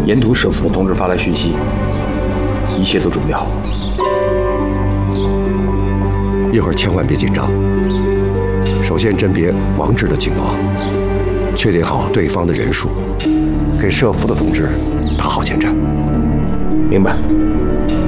沿途设伏的同志发来讯息，一切都准备好了。 一会儿千万别紧张，首先甄别王志的情况，确定好对方的人数，给设伏的同志打好前站。 明白。